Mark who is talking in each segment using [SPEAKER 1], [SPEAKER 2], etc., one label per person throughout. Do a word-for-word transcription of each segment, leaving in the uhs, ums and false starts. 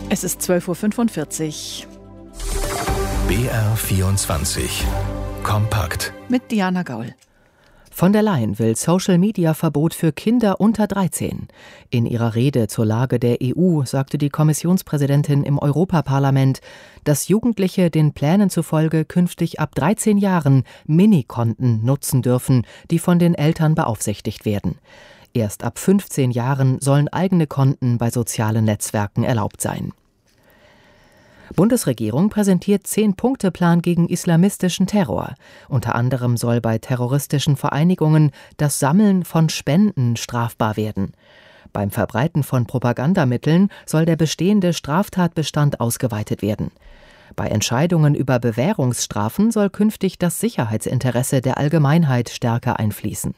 [SPEAKER 1] Es ist zwölf Uhr fünfundvierzig.
[SPEAKER 2] B R vierundzwanzig. Kompakt.
[SPEAKER 1] Mit Diana Gaul.
[SPEAKER 3] Von der Leyen will Social-Media-Verbot für Kinder unter dreizehn. In ihrer Rede zur Lage der E U sagte die Kommissionspräsidentin im Europaparlament, dass Jugendliche den Plänen zufolge künftig ab dreizehn Jahren Minikonten nutzen dürfen, die von den Eltern beaufsichtigt werden. Erst ab fünfzehn Jahren sollen eigene Konten bei sozialen Netzwerken erlaubt sein. Bundesregierung präsentiert Zehn-Punkte-Plan gegen islamistischen Terror. Unter anderem soll bei terroristischen Vereinigungen das Sammeln von Spenden strafbar werden. Beim Verbreiten von Propagandamitteln soll der bestehende Straftatbestand ausgeweitet werden. Bei Entscheidungen über Bewährungsstrafen soll künftig das Sicherheitsinteresse der Allgemeinheit stärker einfließen.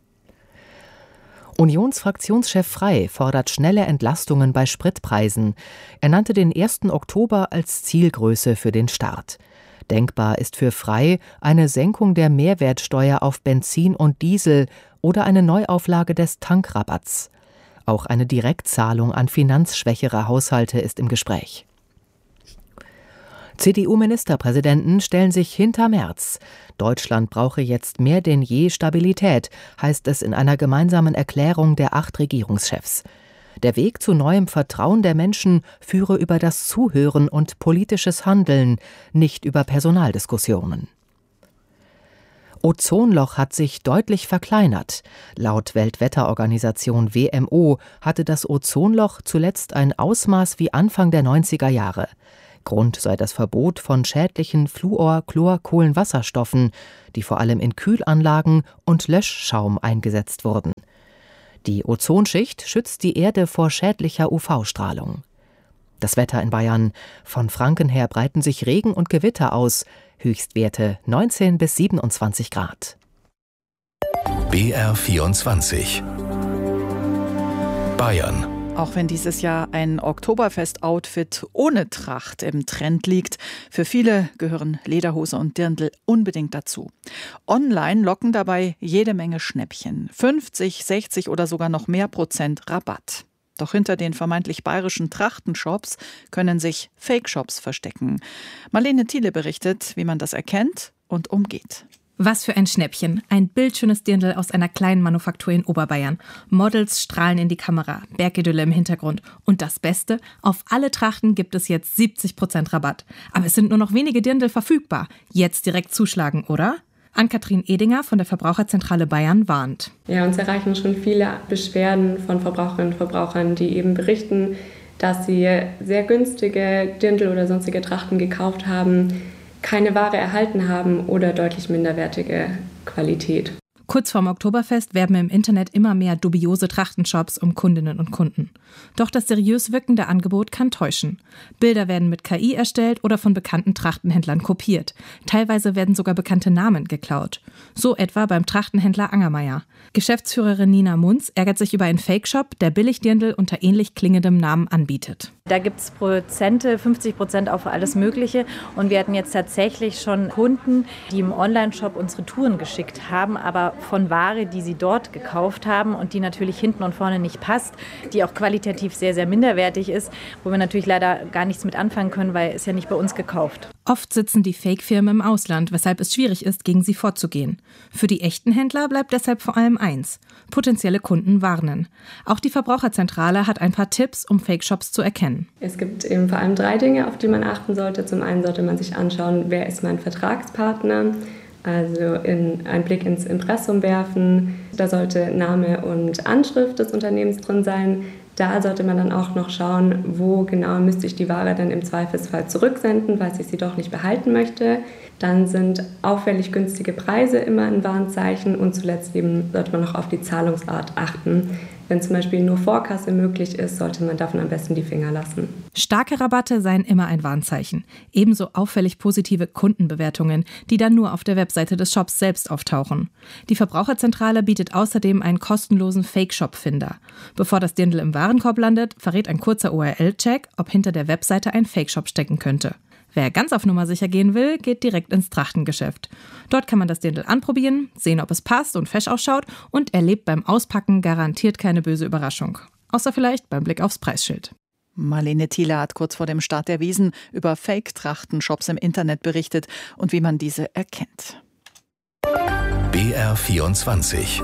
[SPEAKER 3] Unionsfraktionschef Frey fordert schnelle Entlastungen bei Spritpreisen. Er nannte den ersten Oktober als Zielgröße für den Start. Denkbar ist für Frey eine Senkung der Mehrwertsteuer auf Benzin und Diesel oder eine Neuauflage des Tankrabatts. Auch eine Direktzahlung an finanzschwächere Haushalte ist im Gespräch. C D U-Ministerpräsidenten stellen sich hinter Merz. Deutschland brauche jetzt mehr denn je Stabilität, heißt es in einer gemeinsamen Erklärung der acht Regierungschefs. Der Weg zu neuem Vertrauen der Menschen führe über das Zuhören und politisches Handeln, nicht über Personaldiskussionen. Ozonloch hat sich deutlich verkleinert. Laut Weltwetterorganisation W M O hatte das Ozonloch zuletzt ein Ausmaß wie Anfang der neunziger Jahre. Grund sei das Verbot von schädlichen Fluor-Chlor-Kohlenwasserstoffen, die vor allem in Kühlanlagen und Löschschaum eingesetzt wurden. Die Ozonschicht schützt die Erde vor schädlicher U V-Strahlung. Das Wetter in Bayern. Von Franken her breiten sich Regen und Gewitter aus. Höchstwerte neunzehn bis siebenundzwanzig Grad.
[SPEAKER 2] B R vierundzwanzig. Bayern.
[SPEAKER 1] Auch wenn dieses Jahr ein Oktoberfest-Outfit ohne Tracht im Trend liegt, für viele gehören Lederhose und Dirndl unbedingt dazu. Online locken dabei jede Menge Schnäppchen. fünfzig, sechzig oder sogar noch mehr Prozent Rabatt. Doch hinter den vermeintlich bayerischen Trachtenshops können sich Fake-Shops verstecken. Marlene Thiele berichtet, wie man das erkennt und umgeht.
[SPEAKER 4] Was für ein Schnäppchen. Ein bildschönes Dirndl aus einer kleinen Manufaktur in Oberbayern. Models strahlen in die Kamera, Bergidylle im Hintergrund. Und das Beste, auf alle Trachten gibt es jetzt siebzig Prozent Rabatt. Aber es sind nur noch wenige Dirndl verfügbar. Jetzt direkt zuschlagen, oder? Ann-Kathrin Edinger von der Verbraucherzentrale Bayern warnt.
[SPEAKER 5] Ja, uns erreichen schon viele Beschwerden von Verbraucherinnen und Verbrauchern, die eben berichten, dass sie sehr günstige Dirndl oder sonstige Trachten gekauft haben, keine Ware erhalten haben oder deutlich minderwertige Qualität.
[SPEAKER 4] Kurz vorm Oktoberfest werben im Internet immer mehr dubiose Trachtenshops um Kundinnen und Kunden. Doch das seriös wirkende Angebot kann täuschen. Bilder werden mit K I erstellt oder von bekannten Trachtenhändlern kopiert. Teilweise werden sogar bekannte Namen geklaut. So etwa beim Trachtenhändler Angermeier. Geschäftsführerin Nina Munz ärgert sich über einen Fake-Shop, der Billigdirndl unter ähnlich klingendem Namen anbietet.
[SPEAKER 6] Da gibt es Prozente, fünfzig Prozent auf alles Mögliche. Und wir hatten jetzt tatsächlich schon Kunden, die im Online-Shop unsere Touren geschickt haben, aber von Ware, die sie dort gekauft haben und die natürlich hinten und vorne nicht passt, die auch qualitativ sehr, sehr minderwertig ist, wo wir natürlich leider gar nichts mit anfangen können, weil es ja nicht bei uns gekauft.
[SPEAKER 4] Oft sitzen die Fake-Firmen im Ausland, weshalb es schwierig ist, gegen sie vorzugehen. Für die echten Händler bleibt deshalb vor allem eins: potenzielle Kunden warnen. Auch die Verbraucherzentrale hat ein paar Tipps, um Fake-Shops zu erkennen.
[SPEAKER 5] Es gibt eben vor allem drei Dinge, auf die man achten sollte. Zum einen sollte man sich anschauen, wer ist mein Vertragspartner, also in einen Blick ins Impressum werfen. Da sollte Name und Anschrift des Unternehmens drin sein. Da sollte man dann auch noch schauen, wo genau müsste ich die Ware dann im Zweifelsfall zurücksenden, falls ich sie doch nicht behalten möchte. Dann sind auffällig günstige Preise immer ein Warnzeichen und zuletzt eben sollte man noch auf die Zahlungsart achten. Wenn zum Beispiel nur Vorkasse möglich ist, sollte man davon am besten die Finger lassen.
[SPEAKER 4] Starke Rabatte seien immer ein Warnzeichen. Ebenso auffällig positive Kundenbewertungen, die dann nur auf der Webseite des Shops selbst auftauchen. Die Verbraucherzentrale bietet außerdem einen kostenlosen Fake-Shop-Finder. Bevor das Dirndl im Warenkorb landet, verrät ein kurzer U R L-Check, ob hinter der Webseite ein Fake-Shop stecken könnte. Wer ganz auf Nummer sicher gehen will, geht direkt ins Trachtengeschäft. Dort kann man das Dirndl anprobieren, sehen, ob es passt und fesch ausschaut und erlebt beim Auspacken garantiert keine böse Überraschung. Außer vielleicht beim Blick aufs Preisschild.
[SPEAKER 1] Marlene Thiele hat kurz vor dem Start der Wiesn über Fake-Trachtenshops im Internet berichtet und wie man diese erkennt.
[SPEAKER 2] B R vierundzwanzig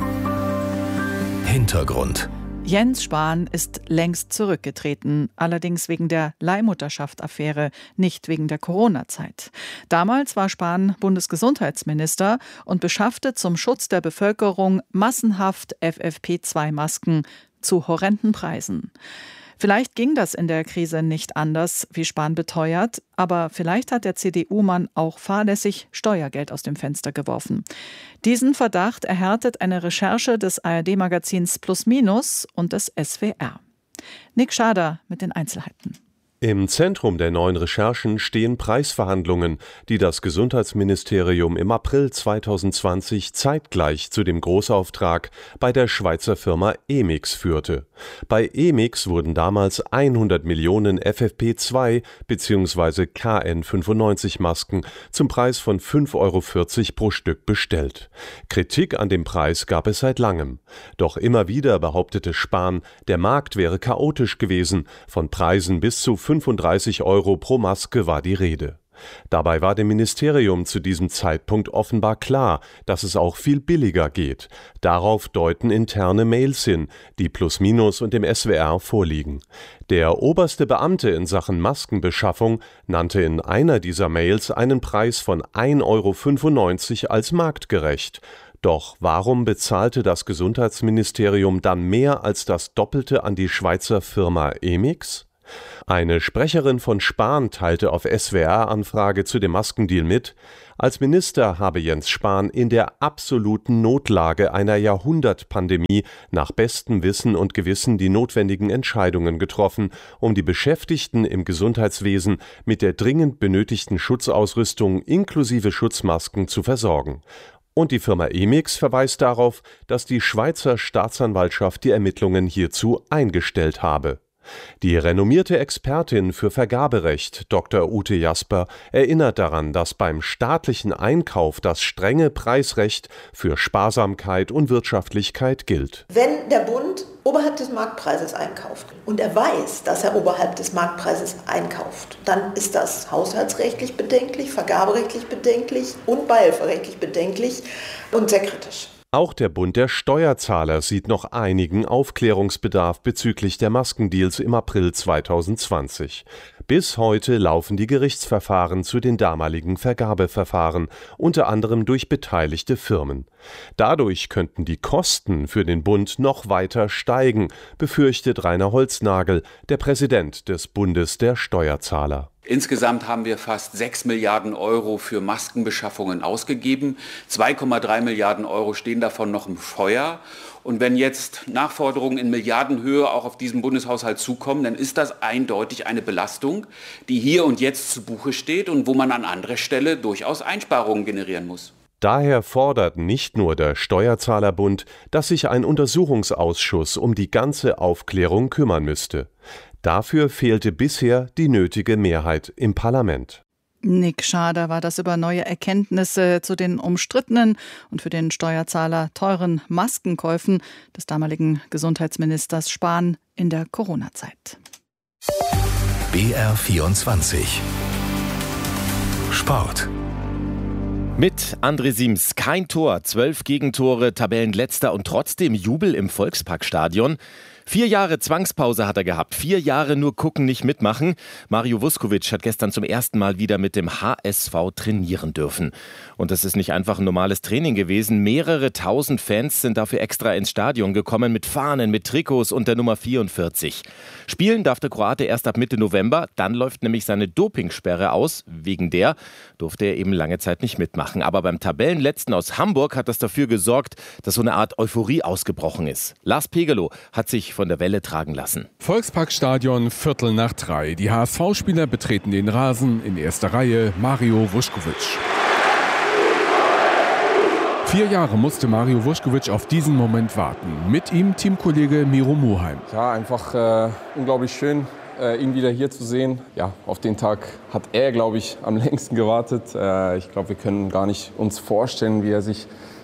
[SPEAKER 2] Hintergrund.
[SPEAKER 1] Jens Spahn ist längst zurückgetreten, allerdings wegen der Leihmutterschaft-Affäre, nicht wegen der Corona-Zeit. Damals war Spahn Bundesgesundheitsminister und beschaffte zum Schutz der Bevölkerung massenhaft F F P zwei Masken zu horrenden Preisen. Vielleicht ging das in der Krise nicht anders, wie Spahn beteuert, aber vielleicht hat der C D U-Mann auch fahrlässig Steuergeld aus dem Fenster geworfen. Diesen Verdacht erhärtet eine Recherche des A R D-Magazins Plus Minus und des S W R. Nick Schader mit den Einzelheiten.
[SPEAKER 7] Im Zentrum der neuen Recherchen stehen Preisverhandlungen, die das Gesundheitsministerium im April zweitausendzwanzig zeitgleich zu dem Großauftrag bei der Schweizer Firma Emix führte. Bei Emix wurden damals hundert Millionen F F P zwei bzw. K N fünfundneunzig Masken zum Preis von fünf Euro vierzig pro Stück bestellt. Kritik an dem Preis gab es seit langem. Doch immer wieder behauptete Spahn, der Markt wäre chaotisch gewesen, von Preisen bis zu fünfunddreißig Euro pro Maske war die Rede. Dabei war dem Ministerium zu diesem Zeitpunkt offenbar klar, dass es auch viel billiger geht. Darauf deuten interne Mails hin, die Plus Minus und dem S W R vorliegen. Der oberste Beamte in Sachen Maskenbeschaffung nannte in einer dieser Mails einen Preis von ein Euro fünfundneunzig als marktgerecht. Doch warum bezahlte das Gesundheitsministerium dann mehr als das Doppelte an die Schweizer Firma Emix? Eine Sprecherin von Spahn teilte auf S W R-Anfrage zu dem Maskendeal mit, als Minister habe Jens Spahn in der absoluten Notlage einer Jahrhundertpandemie nach bestem Wissen und Gewissen die notwendigen Entscheidungen getroffen, um die Beschäftigten im Gesundheitswesen mit der dringend benötigten Schutzausrüstung inklusive Schutzmasken zu versorgen. Und die Firma Emix verweist darauf, dass die Schweizer Staatsanwaltschaft die Ermittlungen hierzu eingestellt habe. Die renommierte Expertin für Vergaberecht, Doktor Ute Jasper, erinnert daran, dass beim staatlichen Einkauf das strenge Preisrecht für Sparsamkeit und Wirtschaftlichkeit gilt.
[SPEAKER 8] Wenn der Bund oberhalb des Marktpreises einkauft und er weiß, dass er oberhalb des Marktpreises einkauft, dann ist das haushaltsrechtlich bedenklich, vergaberechtlich bedenklich und beihilferechtlich bedenklich und sehr kritisch.
[SPEAKER 7] Auch der Bund der Steuerzahler sieht noch einigen Aufklärungsbedarf bezüglich der Maskendeals im April zweitausendzwanzig. Bis heute laufen die Gerichtsverfahren zu den damaligen Vergabeverfahren, unter anderem durch beteiligte Firmen. Dadurch könnten die Kosten für den Bund noch weiter steigen, befürchtet Rainer Holznagel, der Präsident des Bundes der Steuerzahler.
[SPEAKER 9] Insgesamt haben wir fast sechs Milliarden Euro für Maskenbeschaffungen ausgegeben. zwei Komma drei Milliarden Euro stehen davon noch im Feuer. Und wenn jetzt Nachforderungen in Milliardenhöhe auch auf diesen Bundeshaushalt zukommen, dann ist das eindeutig eine Belastung, die hier und jetzt zu Buche steht und wo man an anderer Stelle durchaus Einsparungen generieren muss.
[SPEAKER 7] Daher fordert nicht nur der Steuerzahlerbund, dass sich ein Untersuchungsausschuss um die ganze Aufklärung kümmern müsste. Dafür fehlte bisher die nötige Mehrheit im Parlament.
[SPEAKER 1] Nick Schader war das über neue Erkenntnisse zu den umstrittenen und für den Steuerzahler teuren Maskenkäufen des damaligen Gesundheitsministers Spahn in der Corona-Zeit.
[SPEAKER 2] B R vierundzwanzig Sport.
[SPEAKER 10] Mit André Siems kein Tor, zwölf Gegentore, Tabellenletzter und trotzdem Jubel im Volksparkstadion. Vier Jahre Zwangspause hat er gehabt, vier Jahre nur gucken, nicht mitmachen. Mario Vuskovic hat gestern zum ersten Mal wieder mit dem H S V trainieren dürfen. Und das ist nicht einfach ein normales Training gewesen. Mehrere tausend Fans sind dafür extra ins Stadion gekommen mit Fahnen, mit Trikots und der Nummer vierundvierzig. Spielen darf der Kroate erst ab Mitte November, dann läuft nämlich seine Dopingsperre aus. Wegen der durfte er eben lange Zeit nicht mitmachen. Aber beim Tabellenletzten aus Hamburg hat das dafür gesorgt, dass so eine Art Euphorie ausgebrochen ist. Lars Pegelow hat sich von der Welle tragen lassen.
[SPEAKER 11] Volksparkstadion, Viertel nach drei. Die H S V-Spieler betreten den Rasen, in erster Reihe Mario Vuskovic. Vier Jahre musste Mario Vuskovic auf diesen Moment warten. Mit ihm Teamkollege Miro Muheim.
[SPEAKER 12] Ja, einfach äh, unglaublich schön, äh, ihn wieder hier zu sehen. Ja, auf den Tag hat er, glaube ich, am längsten gewartet. Äh, ich glaube, wir können gar nicht uns vorstellen, wie er sich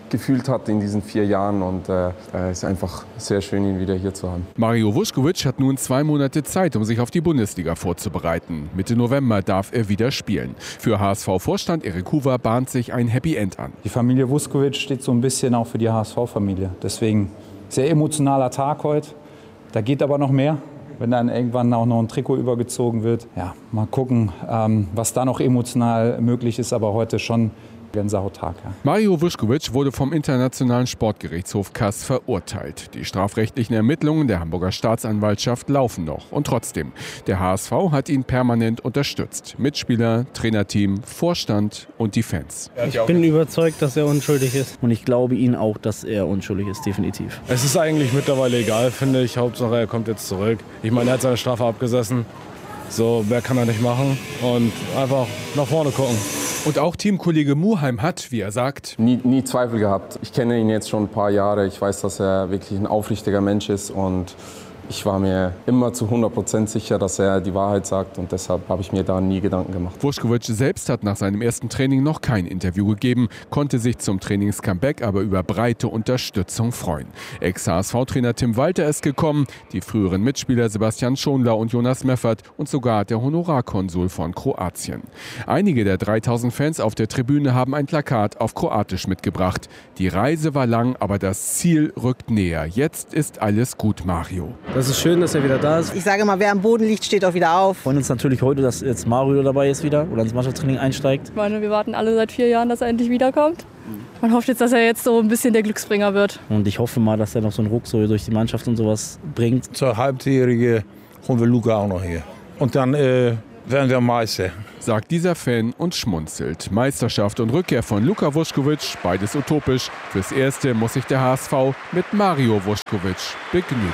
[SPEAKER 12] gefühlt hat in diesen vier Jahren. Und es äh, ist einfach sehr schön, ihn wieder hier zu haben.
[SPEAKER 11] Mario Vuskovic hat nun zwei Monate Zeit, um sich auf die Bundesliga vorzubereiten. Mitte November darf er wieder spielen. Für H S V-Vorstand Erik Huber bahnt sich ein Happy End an.
[SPEAKER 13] Die Familie Vuskovic steht so ein bisschen auch für die H S V-Familie. Deswegen sehr emotionaler Tag heute. Da geht aber noch mehr, wenn dann irgendwann auch noch ein Trikot übergezogen wird. Ja, mal gucken, ähm, was da noch emotional möglich ist, aber heute schon Gänsehaut-Tag. Ja.
[SPEAKER 11] Mario Vuskovic wurde vom Internationalen Sportgerichtshof Kass verurteilt. Die strafrechtlichen Ermittlungen der Hamburger Staatsanwaltschaft laufen noch. Und trotzdem, der H S V hat ihn permanent unterstützt. Mitspieler, Trainerteam, Vorstand und die Fans.
[SPEAKER 14] Ich bin überzeugt, dass er unschuldig ist. Und ich glaube Ihnen auch, dass er unschuldig ist, definitiv.
[SPEAKER 15] Es ist eigentlich mittlerweile egal, finde ich. Hauptsache, er kommt jetzt zurück. Ich meine, er hat seine Strafe abgesessen. So, mehr kann er nicht machen. Und einfach nach vorne gucken.
[SPEAKER 11] Und auch Teamkollege Muheim hat, wie er sagt,
[SPEAKER 12] nie, nie Zweifel gehabt. Ich kenne ihn jetzt schon ein paar Jahre. Ich weiß, dass er wirklich ein aufrichtiger Mensch ist. Und ich war mir immer zu hundert Prozent sicher, dass er die Wahrheit sagt. Und deshalb habe ich mir da nie Gedanken gemacht.
[SPEAKER 11] Vuskovic selbst hat nach seinem ersten Training noch kein Interview gegeben, konnte sich zum Trainingscomeback aber über breite Unterstützung freuen. Ex-H S V-Trainer Tim Walter ist gekommen, die früheren Mitspieler Sebastian Schonlau und Jonas Meffert und sogar der Honorarkonsul von Kroatien. Einige der dreitausend Fans auf der Tribüne haben ein Plakat auf Kroatisch mitgebracht. Die Reise war lang, aber das Ziel rückt näher. Jetzt ist alles gut, Mario.
[SPEAKER 14] Das ist schön, dass er wieder da ist.
[SPEAKER 16] Ich sage mal, wer am Boden liegt, steht auch wieder auf.
[SPEAKER 14] Wir freuen uns natürlich heute, dass jetzt Mario dabei ist wieder oder ins Mannschaftstraining einsteigt.
[SPEAKER 17] Ich meine, wir warten alle seit vier Jahren, dass er endlich wiederkommt. Man hofft jetzt, dass er jetzt so ein bisschen der Glücksbringer wird.
[SPEAKER 14] Und ich hoffe mal, dass er noch so einen Ruck so durch die Mannschaft und sowas bringt.
[SPEAKER 18] Zur Halbjährige holen wir Luca auch noch hier. Und dann äh, werden wir Meister.
[SPEAKER 11] Sagt dieser Fan und schmunzelt. Meisterschaft und Rückkehr von Luka Vuskovic, beides utopisch. Fürs Erste muss sich der H S V mit Mario Vuskovic begnügen.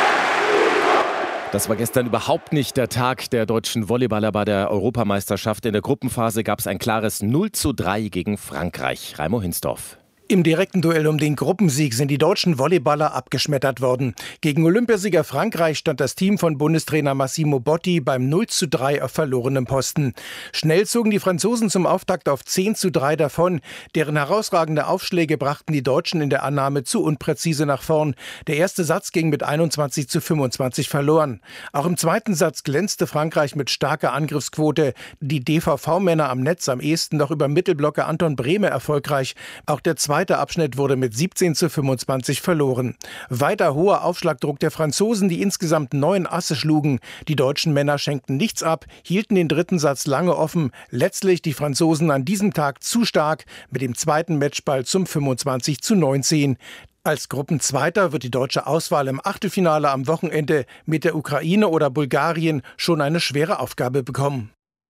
[SPEAKER 10] Das war gestern überhaupt nicht der Tag der deutschen Volleyballer bei der Europameisterschaft. In der Gruppenphase gab es ein klares null zu drei gegen Frankreich. Raimo Hinsdorf.
[SPEAKER 19] Im direkten Duell um den Gruppensieg sind die deutschen Volleyballer abgeschmettert worden. Gegen Olympiasieger Frankreich stand das Team von Bundestrainer Massimo Botti beim null zu drei auf verlorenem Posten. Schnell zogen die Franzosen zum Auftakt auf zehn zu drei davon. Deren herausragende Aufschläge brachten die Deutschen in der Annahme zu unpräzise nach vorn. Der erste Satz ging mit einundzwanzig zu fünfundzwanzig verloren. Auch im zweiten Satz glänzte Frankreich mit starker Angriffsquote. Die D V V-Männer am Netz am ehesten noch über Mittelblocker Anton Brehme erfolgreich. Auch der zweite Der Abschnitt wurde mit siebzehn zu fünfundzwanzig verloren. Weiter hoher Aufschlagdruck der Franzosen, die insgesamt neun Asse schlugen. Die deutschen Männer schenkten nichts ab, hielten den dritten Satz lange offen. Letztlich die Franzosen an diesem Tag zu stark mit dem zweiten Matchball zum fünfundzwanzig zu neunzehn. Als Gruppenzweiter wird die deutsche Auswahl im Achtelfinale am Wochenende mit der Ukraine oder Bulgarien schon eine schwere Aufgabe bekommen.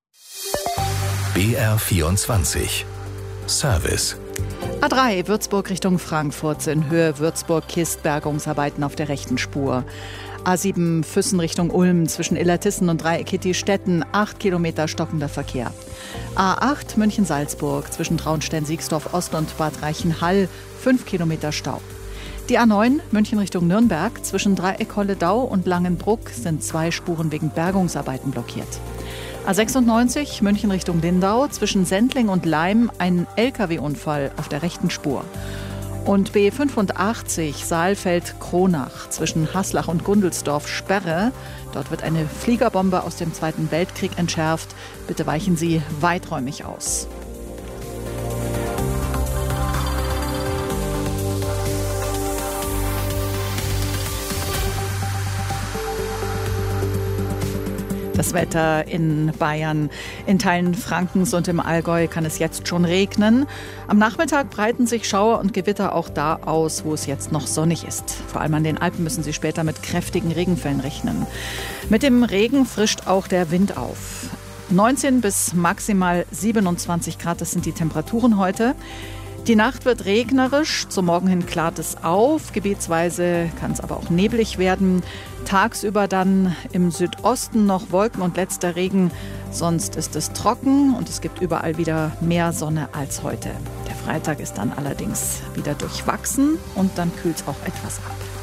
[SPEAKER 2] B R vierundzwanzig Service.
[SPEAKER 1] A drei Würzburg Richtung Frankfurt in Höhe Würzburg-Kist Bergungsarbeiten auf der rechten Spur. A sieben Füssen Richtung Ulm zwischen Illertissen und Dreieckitty-Stetten, acht Kilometer stockender Verkehr. A acht München-Salzburg zwischen Traunstein-Siegsdorf-Ost und Bad Reichenhall, fünf Kilometer Stau. Die A neun München Richtung Nürnberg zwischen Dreieck-Holledau und Langenbruck sind zwei Spuren wegen Bergungsarbeiten blockiert. A sechsundneunzig München Richtung Lindau zwischen Sendling und Laim ein L K W-Unfall auf der rechten Spur. Und B fünfundachtzig Saalfeld-Kronach zwischen Haslach und Gundelsdorf Sperre. Dort wird eine Fliegerbombe aus dem Zweiten Weltkrieg entschärft. Bitte weichen Sie weiträumig aus. Das Wetter in Bayern, in Teilen Frankens und im Allgäu kann es jetzt schon regnen. Am Nachmittag breiten sich Schauer und Gewitter auch da aus, wo es jetzt noch sonnig ist. Vor allem an den Alpen müssen Sie später mit kräftigen Regenfällen rechnen. Mit dem Regen frischt auch der Wind auf. neunzehn bis maximal siebenundzwanzig Grad, das sind die Temperaturen heute. Die Nacht wird regnerisch, zum Morgen hin klart es auf, gebietsweise kann es aber auch neblig werden. Tagsüber dann im Südosten noch Wolken und letzter Regen, sonst ist es trocken und es gibt überall wieder mehr Sonne als heute. Der Freitag ist dann allerdings wieder durchwachsen und dann kühlt es auch etwas ab.